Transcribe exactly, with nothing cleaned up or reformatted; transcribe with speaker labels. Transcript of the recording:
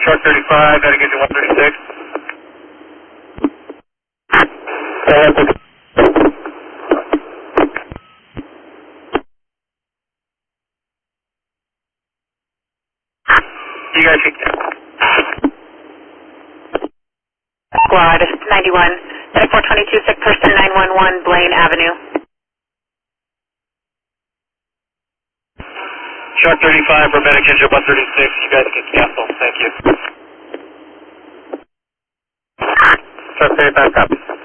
Speaker 1: Shark thirty-five, gotta get to one thirty-six. You guys should...
Speaker 2: Squad ninety-one, four twenty-two, sick person nine one one, Blaine Avenue.
Speaker 1: Shark thirty-five, paramedic engine one thirty-six, you guys can cancel, thank you. Shark thirty-five, copy.